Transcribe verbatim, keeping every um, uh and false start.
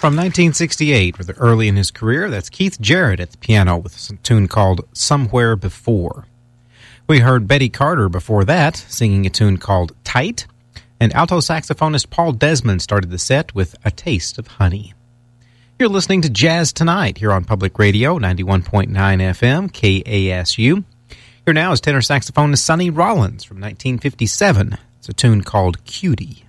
From nineteen sixty-eight, rather early in his career, that's Keith Jarrett at the piano with a tune called Somewhere Before. We heard Betty Carter before that, singing a tune called Tight, and alto saxophonist Paul Desmond started the set with A Taste of Honey. You're listening to Jazz Tonight here on Public Radio, ninety-one point nine F M, K A S U. Here now is tenor saxophonist Sonny Rollins from nineteen fifty-seven. It's a tune called Cutie.